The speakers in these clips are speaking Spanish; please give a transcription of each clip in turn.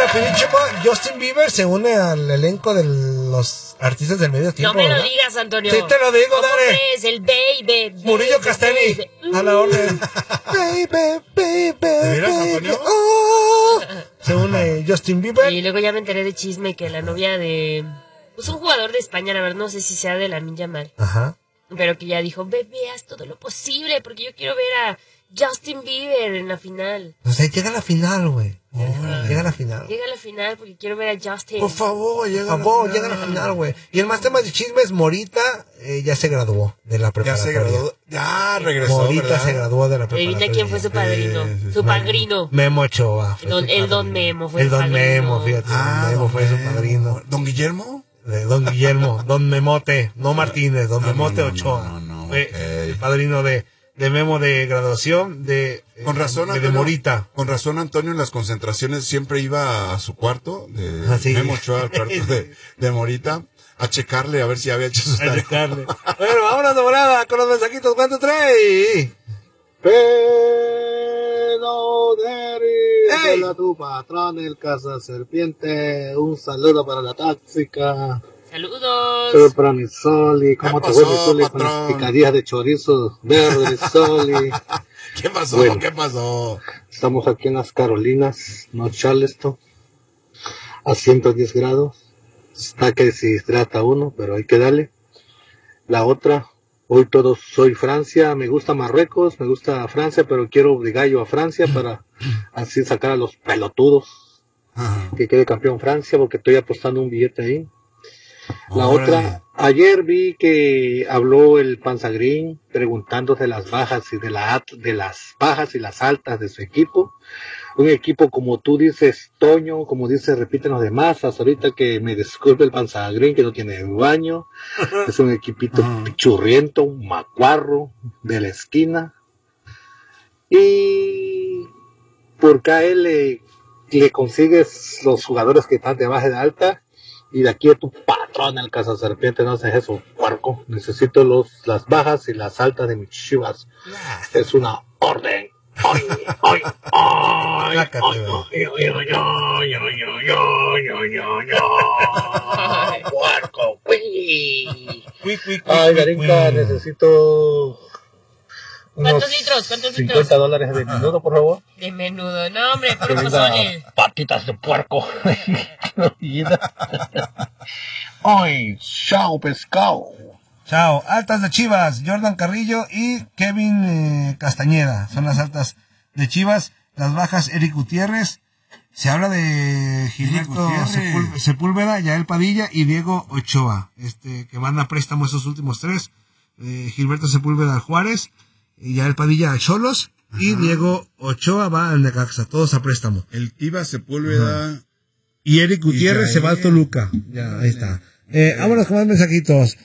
rapidísimo, Justin Bieber se une al elenco de los artistas del medio tiempo. No me lo ¿verdad? digas, Antonio. Sí te lo digo, ¿Cómo dale. crees? El baby. Murillo Castelli, a la orden. Baby. ¿De veras, Antonio? Oh. Se une Justin Bieber. Y luego ya me enteré de chisme que la novia de... Pues un jugador de España, la verdad no sé si sea de la Yamal. Ajá. Pero que ya dijo, bebé, haz todo lo posible porque yo quiero ver a Justin Bieber en la final. O sea, llega a la final, güey. Llega a la final. Llega a la final porque quiero ver a Justin. Por favor, llega Llega a la final, güey. Y el más tema de chismes, Morita ya se graduó de la Ya preparatoria. se graduó. Ya regresó, Morita ¿verdad? se graduó de la preparatoria. Adivina quién fue su padrino. Su padrino. Memo Ochoa. fue su El Don padrino. Memo fue El su Don padrino. Memo, fíjate. Don Memo fue su padrino. ¿Don Guillermo? De Don Guillermo, Don Memote, no Martínez, Don Memote Ochoa. Fue el padrino de Memo de graduación de Con razón, de Antonio, Morita. Con razón, Antonio, en las concentraciones siempre iba a su cuarto, de Sí. Memo Ochoa, al cuarto de Morita, a checarle a ver si había hecho sus tareas. Bueno, vámonos de volada con los mensajitos. ¿Cuánto trae? Pero de ¡Ey! la tu patrón, el Casa Serpiente. Un saludo para la tóxica. Saludos. Saludos para mi Soli. ¿Cómo ¿Qué te fue, pasó, mi Soli, con las patrón? picadillas de chorizo verde, Soli? ¿Qué pasó? Bueno. ¿Qué pasó? Estamos aquí en las Carolinas, no Charleston, a 110 grados. Está que se hidrata uno, pero hay que darle. La otra, hoy todos soy Francia, me gusta Marruecos, me gusta Francia, pero quiero obligar yo a Francia para así sacar a los pelotudos. Ajá. Que quede campeón Francia, porque estoy apostando un billete ahí. La Órale. otra, ayer vi que habló el Panzagrín preguntando de las bajas y de las bajas y las altas de su equipo. Un equipo, como tú dices, Toño, como dice, repiten los demás, hasta ahorita que me disculpe el Panzagrín, que no tiene baño. Es un equipito pichurriento, un macuarro de la esquina. Y porque a él le consigues los jugadores que están de baja y de alta, y de aquí a tu patrón, el Casa Serpiente, no haces eso, puerco. Necesito las bajas y las altas de mis chivas. Es una orden. ¡Ay, ay, ay! Sácate, ¡Ay, ay, ay, ay, ay, ay, ay, ay, ay! ¡Puerco! ¡Uy! Ay, Darinka, necesito ¿Cuántos litros? $50 de menudo, por favor. De menudo. No, hombre, Que puro venga pozole. patitas de puerco. Ay, chao, pescado. Chao. Altas de Chivas, Jordan Carrillo y Kevin Castañeda. Son las altas de Chivas. Las bajas, Eric Gutiérrez. Se habla de Gilberto Gutiérrez. Sepúlveda, Yael Padilla y Diego Ochoa. Que van a préstamo esos últimos tres. Gilberto Sepúlveda al Juárez, y Yael Padilla a Cholos. Y Diego Ochoa va al Necaxa. Todos a préstamo. El Tiva Sepúlveda. Y Eric Gutiérrez Y se va al Toluca. Ya, ahí está. Vámonos con más mensajitos.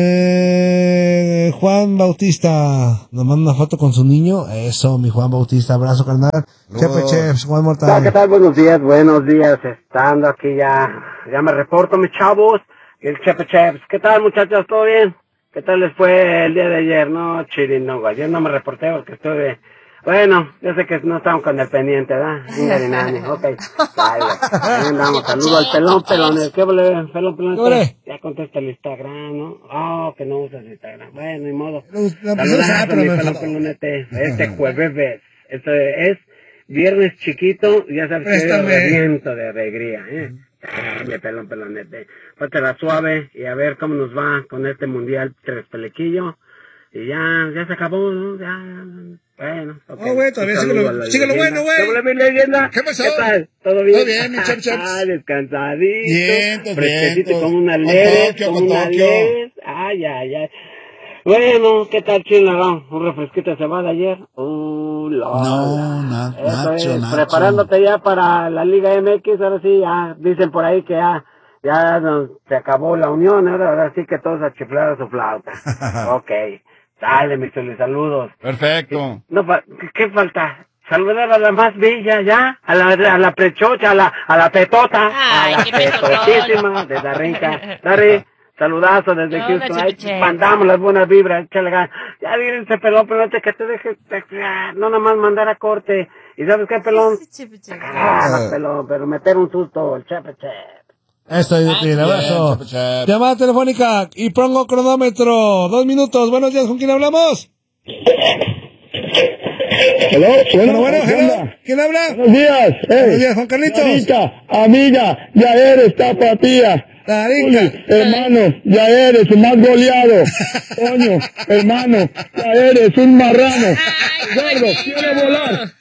Juan Bautista nos manda una foto con su niño. Eso, mi Juan Bautista. Abrazo, carnal. Chepe Cheps, Juan Mortal. ¿Qué tal? Buenos días. Estando aquí ya me reporto, mis chavos. Y el Chepe Cheps. ¿Qué tal, muchachos? ¿Todo bien? ¿Qué tal les fue el día de ayer? No, chirino, ayer no me reporté porque estuve... Bueno, yo sé que no estamos con el pendiente, ¿verdad? Ingarinani, ok. Dale, ahí andamos. Saludo al pelón. ¿Qué vole, pelón? Ya contesta el Instagram, ¿no? Oh, que no usas Instagram. Bueno, ni modo. Saludos a mi pelonete. Este jueves. Esto es viernes chiquito, ya sabes que es reviento de alegría, mi pelonete. Pátela suave y a ver cómo nos va con este mundial tres pelequillo. Y ya se acabó, ¿no? Bueno, ok. Oh, güey, todavía síguelo bueno, güey. ¿Qué pasó? ¿Qué tal? ¿Todo bien? Todo bien, mi chaps. Descansadito. Bien, Fresquecito como una lez, Ay. Bueno, ¿qué tal, Chila? ¿Un refresquito de cebada ayer? No, Nacho. Preparándote ya para la Liga MX, ahora sí, ya dicen por ahí que ya se acabó la unión, ahora sí que todos a chiflar a su flauta. Ok. Dale, mis saludos. Perfecto. No, ¿qué falta? Saludar a la más bella, ya, a la prechocha, a la petota, Ay, a la qué petotón. petotísima de Darinka. Dari, saludazo desde No, Houston. no, Ahí Chepe. mandamos las buenas vibras, échale ganas. Ya díganse, pelón, pero que te deje, no nada más mandar a corte ¿Y sabes qué, pelón? Chepe, chepe. Pelón, pero meter un susto, el chepe. Esto es de ti, abrazo. Chepe, chepe. Llamada telefónica y pongo cronómetro. 2 minutos. Buenos días, ¿con quién hablamos? Bueno, hello. ¿Quién habla? Buenos días, Buenos días, Juan Carlitos. Sarita, amiga, ya eres tapatía. Tarica. Hermano, ya eres el más goleado. Toño, hermano, ya eres un marrano. Gordo, quiere volar.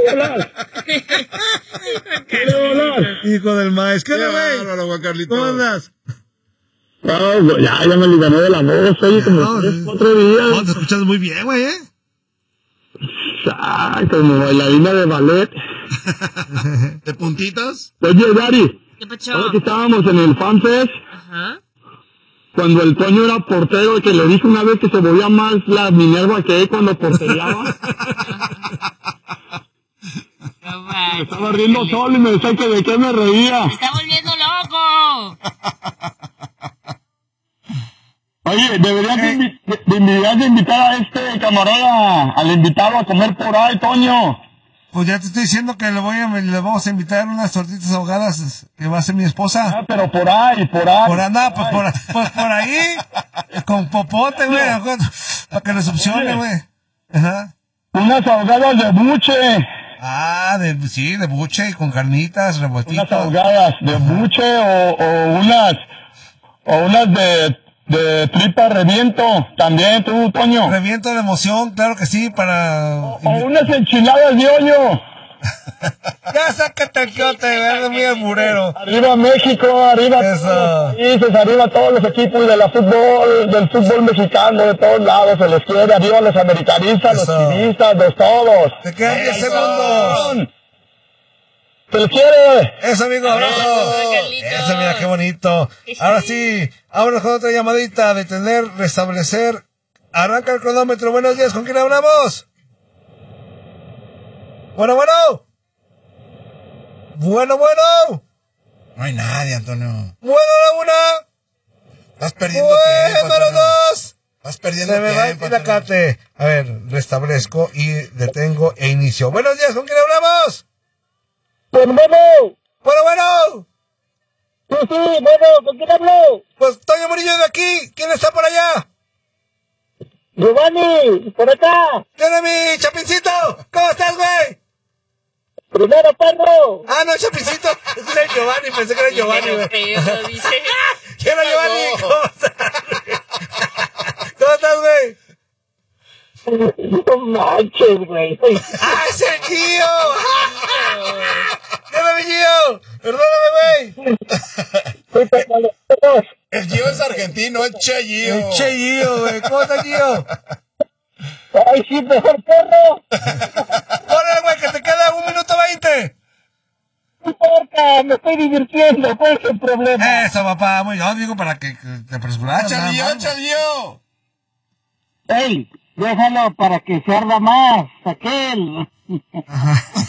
Hijo del maíz. ¿Qué onda, güey? bárbaro, Juan Carlitos. ¿Cómo andas? No, ya me ligané de la voz, oye, como No, 3-4 días. No, te escuchas muy bien, güey, Ay, como bailarina de ballet. ¿De puntitos? Oye, Dari, ¿Qué pacho? ahora que estábamos en el FanFest, Ajá. cuando el Toño era portero, que le dije una vez que se volvía más la Minerva que él cuando portereaba. No Me manches. estaba riendo solo y me decía que de qué me reía. ¡Me está volviendo loco! Oye, deberías de invitar a este camarada, al invitado a comer por ahí, Toño. Pues ya te estoy diciendo que le vamos a invitar unas tortitas ahogadas que va a ser mi esposa. Ah, pero por ahí. Por andar, pues por ahí, con popote, güey, para que le succione, güey. Ajá. Unas ahogadas de buche. Ah, de buche y con carnitas, Unas revueltitas. ahogadas de buche o unas de tripa reviento. También tú, Toño. Reviento de emoción, claro que sí, para... O unas enchiladas de hoyo. Ya sácate el quiote, eres muy alburero. Arriba México, arriba Eso. todos los países, arriba todos los equipos del fútbol mexicano, de todos lados, se les quiere, arriba los americanistas, Eso. los chivistas, los todos. Te quedan 10 segundos. Se les quiere. Eso, amigo, abrazo. Abrazo, Carlitos. Eso, mira, qué bonito. Ahora sí, vámonos con otra llamadita, detener, restablecer. Arranca el cronómetro. Buenos días, ¿con quién hablamos? Bueno. No hay nadie, Antonio. Bueno, la una. Estás perdiendo tiempo, Bueno, Antonio. dos. Estás perdiendo Se me va el tiempo, Antonio. pinacate. A ver, restablezco y detengo e inicio. Buenos días, ¿con quién hablamos? Bueno. Bueno. Sí, bueno, ¿con quién habló? Pues Toño Murillo de aquí. ¿Quién está por allá? Giovanni, por acá. ¡Tiene mi Chapincito! ¿Cómo estás, güey? Primero, perro. Ah, no, Chapincito. Es el Giovanni, pensé que era Giovanni, güey. Pero dice... ¿Quién era Giovanni? No. ¿Cómo estás? ¿Cómo estás, güey? No manches, güey. ¡Ah, es el Gio! ¡Dame mi Gio! Perdóname, güey. El Gio es argentino, es Che Gio. El Che Gio, güey. ¿Cómo estás, Gio? Ay, sí, mejor perro. ¡Órale, güey, que te queda 1 minuto 20! No importa, me estoy divirtiendo, ¿cuál es el problema? Eso, papá. Muy bien, digo, para que te apresuraras. nada más. Echa el Gio. Ey, déjalo para que se arda más, aquel.